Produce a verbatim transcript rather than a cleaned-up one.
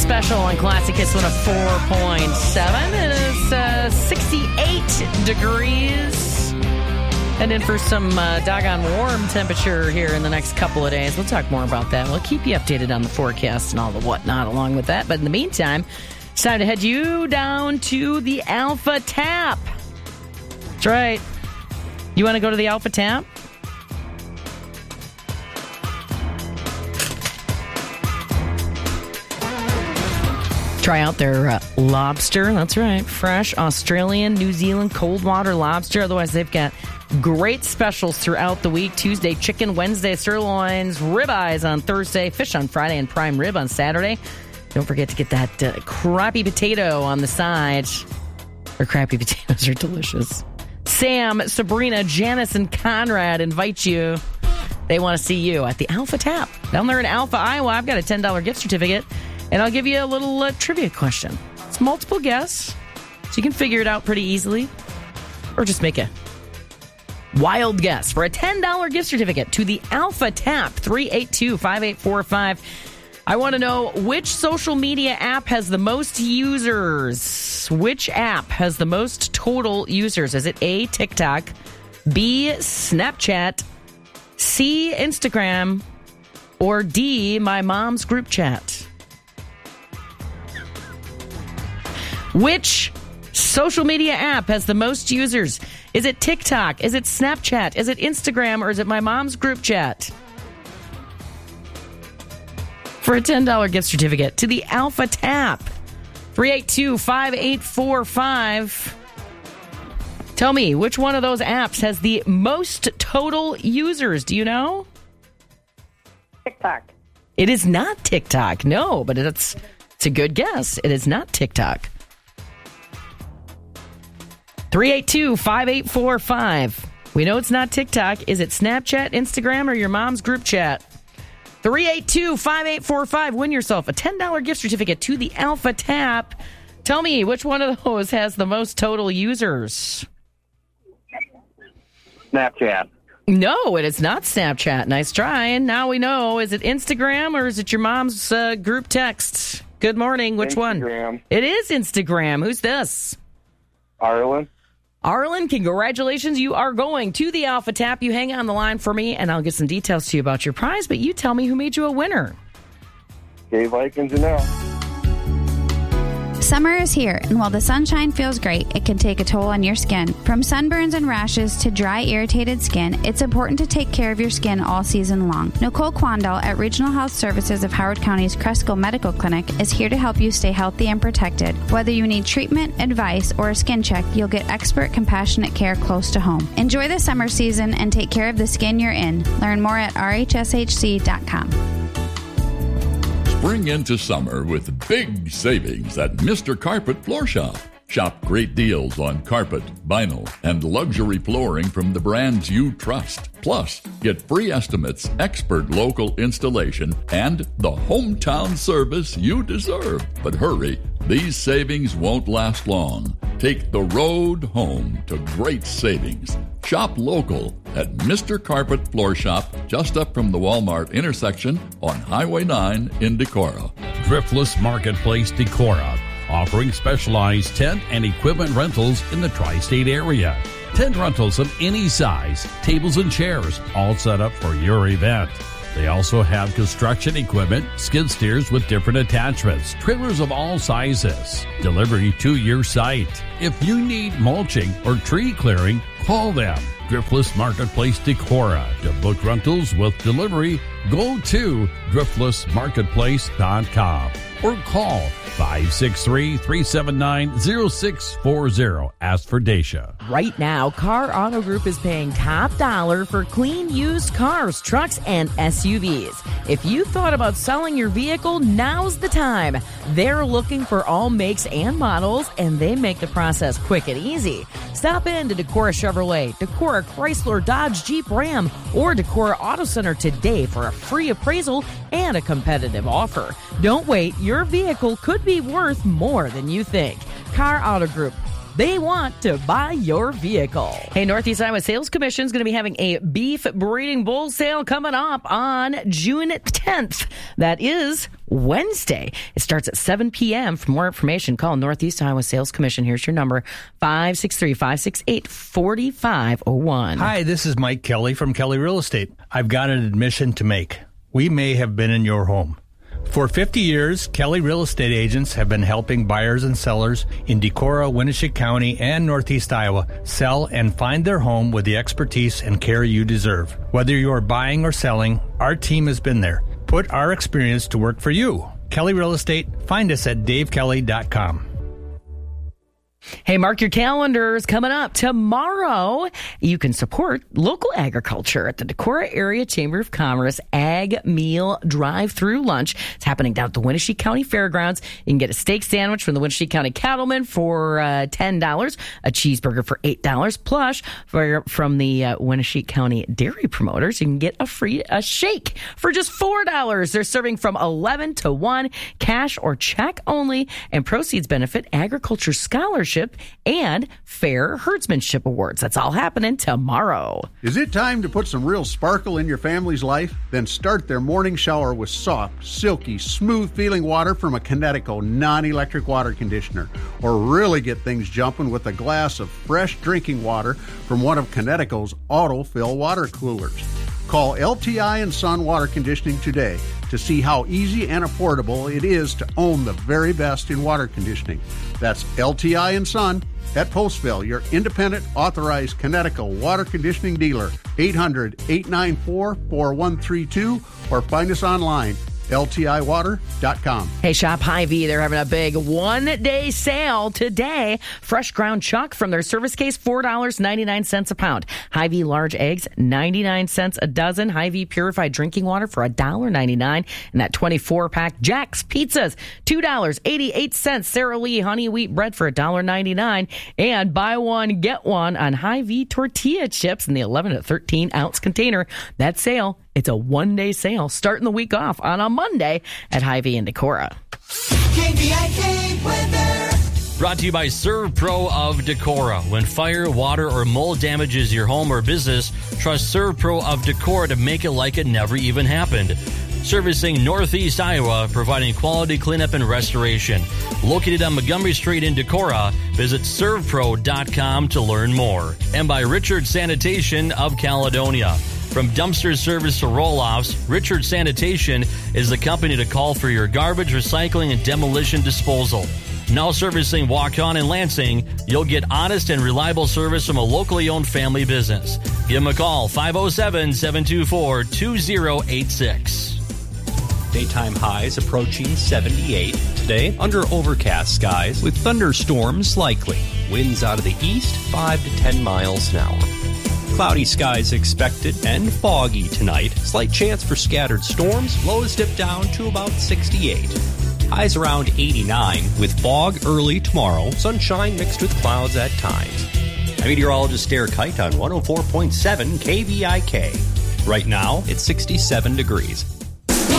Special on Classic Hits one oh four point seven. It is uh, sixty-eight degrees. And in for some uh, doggone warm temperature here in the next couple of days. We'll talk more about that. We'll keep you updated on the forecast and all the whatnot along with that. But in the meantime, it's time to head you down to the Alpha Tap. That's right. You want to go to the Alpha Tap? Try out their uh, lobster. That's right. Fresh Australian, New Zealand, cold water lobster. Otherwise, they've got great specials throughout the week. Tuesday, chicken. Wednesday, sirloins. Ribeyes on Thursday. Fish on Friday. And prime rib on Saturday. Don't forget to get that uh, crappy potato on the side. Or crappy potatoes are delicious. Sam, Sabrina, Janice, and Conrad invite you. They want to see you at the Alpha Tap. Down there in Alpha, Iowa, I've got a ten dollars gift certificate. And I'll give you a little uh, trivia question. It's multiple guess, so you can figure it out pretty easily. Or just make a wild guess for a ten dollars gift certificate to the Alpha Tap, three eight two, five eight four five. I want to know which social media app has the most users. Which app has the most total users? Is it A, TikTok, B, Snapchat, C, Instagram, or D, my mom's group chat? Which social media app has the most users? Is it TikTok? Is it Snapchat? Is it Instagram? Or is it my mom's group chat? For a ten dollars gift certificate to the Alpha Tap. three eight two, five eight four five. Tell me, which one of those apps has the most total users? Do you know? TikTok. It is not TikTok. No, but it's, it's a good guess. It is not TikTok. three eight two, five eight four five. We know it's not TikTok. Is it Snapchat, Instagram, or your mom's group chat? three eight two, five eight four five. Win yourself a ten dollars gift certificate to the Alpha Tap. Tell me, which one of those has the most total users? Snapchat. No, it is not Snapchat. Nice try. And now we know. Is it Instagram or is it your mom's uh, group text? Good morning. Which Instagram. one? It is Instagram. Who's this? Arlen. Arlen, congratulations. You are going to the Alpha Tap. You hang on the line for me, and I'll get some details to you about your prize, but you tell me who made you a winner. Dave Vikings and now. Summer is here, and while the sunshine feels great, it can take a toll on your skin. From sunburns and rashes to dry, irritated skin, it's important to take care of your skin all season long. Nicole Quandal at Regional Health Services of Howard County's Cresco Medical Clinic is here to help you stay healthy and protected. Whether you need treatment, advice, or a skin check, you'll get expert, compassionate care close to home. Enjoy the summer season and take care of the skin you're in. Learn more at r h s h c dot com. Spring into summer with big savings at Mister Carpet Floor Shop. Shop great deals on carpet, vinyl, and luxury flooring from the brands you trust. Plus, get free estimates, expert local installation, and the hometown service you deserve. But hurry, these savings won't last long. Take the road home to great savings. Shop local at Mister Carpet Floor Shop, just up from the Walmart intersection on Highway nine in Decorah. Driftless Marketplace Decorah, offering specialized tent and equipment rentals in the tri-state area. Tent rentals of any size, tables and chairs, all set up for your event. They also have construction equipment, skid steers with different attachments, trailers of all sizes, delivery to your site. If you need mulching or tree clearing, call them. Driftless Marketplace Decorah. To book rentals with delivery, go to driftless marketplace dot com or call five six three, three seven nine, zero six four zero. Ask for Dacia. Right now, Car Auto Group is paying top dollar for clean used cars, trucks, and S U Vs. If you thought about selling your vehicle, now's the time. They're looking for all makes and models, and they make the process quick and easy. Stop in to Decorah Chevrolet, Decorah Chrysler, Dodge, Jeep, Ram, or Decorah Auto Center today for a free appraisal and a competitive offer. Don't wait. Your vehicle could be worth more than you think. Car Auto Group, They want to buy your vehicle. Hey, Northeast Iowa Sales Commission is going to be having a beef breeding bull sale coming up on June tenth. That is Wednesday. It starts at seven p.m. For more information, call Northeast Iowa Sales Commission. Here's your number, five six three, five six eight, four five zero one. Hi, this is Mike Kelly from Kelly Real Estate. I've got an admission to make. We may have been in your home. For fifty years, Kelly Real Estate agents have been helping buyers and sellers in Decorah, Winneshiek County, and Northeast Iowa sell and find their home with the expertise and care you deserve. Whether you're buying or selling, our team has been there. Put our experience to work for you. Kelly Real Estate. Find us at dave kelly dot com. Hey, mark your calendars. Coming up tomorrow, you can support local agriculture at the Decorah Area Chamber of Commerce Ag Meal Drive-Through Lunch. It's happening down at the Winneshiek County Fairgrounds. You can get a steak sandwich from the Winneshiek County Cattlemen for uh, ten dollars, a cheeseburger for eight dollars, plus for, from the uh, Winneshiek County Dairy Promoters, you can get a free a shake for just four dollars. They're serving from eleven to one, cash or check only, and proceeds benefit agriculture scholarship and fair herdsmanship awards. That's all happening tomorrow. Is it time to put some real sparkle in your family's life? Then start their morning shower with soft, silky, smooth-feeling water from a Kinetico non-electric water conditioner. Or really get things jumping with a glass of fresh drinking water from one of Kinetico's auto-fill water coolers. Call L T I and Son Water Conditioning today to see how easy and affordable it is to own the very best in water conditioning. That's L T I and Son at Postville, your independent, authorized Kinetico water conditioning dealer. eight hundred, eight nine four, four one three two or find us online, L T I water dot com. Hey, shop Hy-Vee. They're having a big one-day sale today. Fresh ground chuck from their service case, four dollars and ninety-nine cents a pound. Hy-Vee large eggs, ninety-nine cents a dozen. Hy-Vee purified drinking water for one dollar and ninety-nine cents. And that twenty-four pack Jack's Pizzas, two dollars and eighty-eight cents. Sara Lee honey wheat bread for one dollar and ninety-nine cents. And buy one, get one on Hy-Vee tortilla chips in the eleven to thirteen ounce container. That sale, it's a one-day sale starting the week off on a Monday at Hy-Vee in Decorah. K V I K weather. Brought to you by ServPro of Decorah. When fire, water, or mold damages your home or business, trust ServPro of Decorah to make it like it never even happened. Servicing Northeast Iowa, providing quality cleanup and restoration. Located on Montgomery Street in Decorah, visit serv pro dot com to learn more. And by Richard Sanitation of Caledonia. From dumpster service to roll-offs, Richard Sanitation is the company to call for your garbage, recycling, and demolition disposal. Now servicing Waukon and Lansing, you'll get honest and reliable service from a locally owned family business. Give them a call, five oh seven, seven two four, two oh eight six. Daytime highs approaching seventy-eight. Today, under overcast skies with thunderstorms likely. Winds out of the east, five to ten miles an hour. Cloudy skies expected and foggy tonight. Slight chance for scattered storms. Lows dip down to about sixty-eight. Highs around eighty-nine with fog early tomorrow. Sunshine mixed with clouds at times. I'm meteorologist Derek Kite on one oh four point seven K V I K. Right now, it's sixty-seven degrees.